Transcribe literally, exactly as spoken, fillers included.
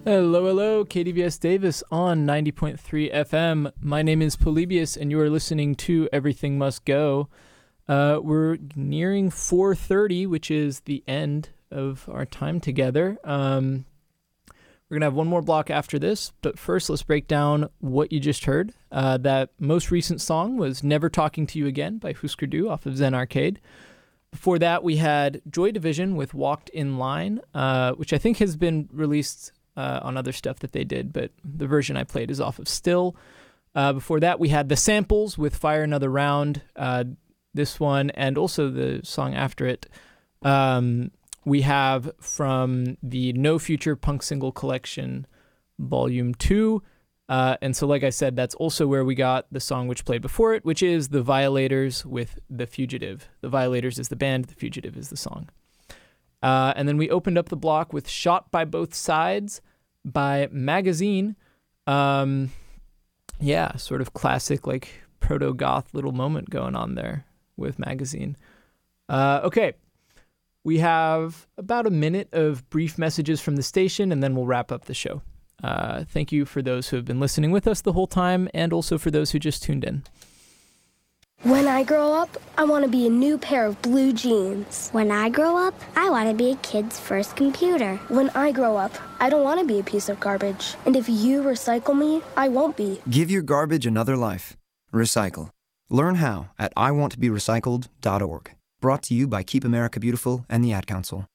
Hello, hello, K D V S Davis on ninety point three F M. My name is Polybius, and you are listening to Everything Must Go. Uh, we're nearing four thirty, which is the end of our time together. Um, we're going to have one more block after this, but first let's break down what you just heard. Uh, that most recent song was Never Talking to You Again by Husker Du off of Zen Arcade. Before that, we had Joy Division with Walked in Line, uh, which I think has been released Uh, on other stuff that they did, but the version I played is off of Still. Uh, before that, we had The Samples with Fire Another Round, uh, this one, and also the song after it. Um, we have from the No Future Punk Single Collection, Volume two. Uh, and so, like I said, that's also where we got the song which played before it, which is The Violators with The Fugitive. The Violators is the band, The Fugitive is the song. Uh, and then we opened up the block with Shot by Both Sides by Magazine. Um, yeah, sort of classic, like, proto-goth little moment going on there with Magazine. Uh, okay, we have about a minute of brief messages from the station, and then we'll wrap up the show. Uh, thank you for those who have been listening with us the whole time, and also for those who just tuned in. When I grow up, I want to be a new pair of blue jeans. When I grow up, I want to be a kid's first computer. When I grow up, I don't want to be a piece of garbage. And if you recycle me, I won't be. Give your garbage another life. Recycle. Learn how at I want to be recycled dot org. Brought to you by Keep America Beautiful and the Ad Council.